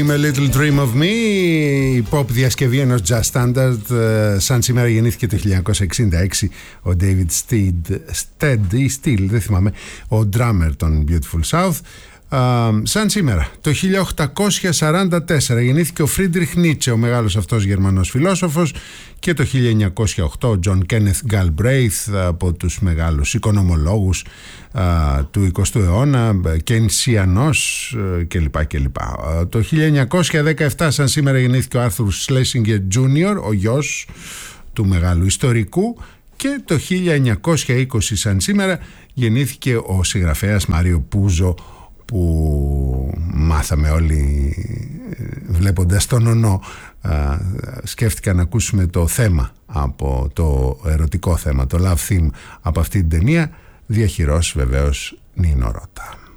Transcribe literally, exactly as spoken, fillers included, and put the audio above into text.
με Little Dream of Me, η pop διασκευή ενός jazz standard. Σαν σήμερα γεννήθηκε το χίλια εννιακόσια εξήντα έξι ο David Steed, Stead ή Steele, δεν θυμάμαι, ο drummer των Beautiful South. Uh, σαν σήμερα το χίλια οκτακόσια σαράντα τέσσερα γεννήθηκε ο Φρίντριχ Νίτσε, ο μεγάλος αυτός Γερμανός φιλόσοφος, και το χίλια εννιακόσια οκτώ ο John Kenneth Galbraith, από τους μεγάλους οικονομολόγους uh, του εικοστού αιώνα, Κενσιανός uh, κλπ, κλπ. Uh, το χίλια εννιακόσια δεκαεπτά σαν σήμερα γεννήθηκε ο Άρθουρ Σλέσιγκερ Τζούνιορ, ο γιος του μεγάλου ιστορικού, και το χίλια εννιακόσια είκοσι σαν σήμερα γεννήθηκε ο συγγραφέας Μάριο Πούζο, που μάθαμε όλοι βλέποντας τον Ονό. Σκέφτηκα να ακούσουμε το θέμα, από το ερωτικό θέμα, το love theme από αυτή την ταινία, διαχειρός βεβαίως Νίνο Ρώτα.